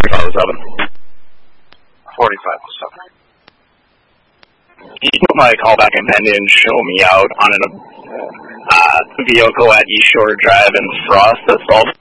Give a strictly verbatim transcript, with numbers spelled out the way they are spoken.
forty-five oh seven. forty-five oh seven. Can you put my callback in pending and show me out on an uh, vehicle at East Shore Drive in Frost that's all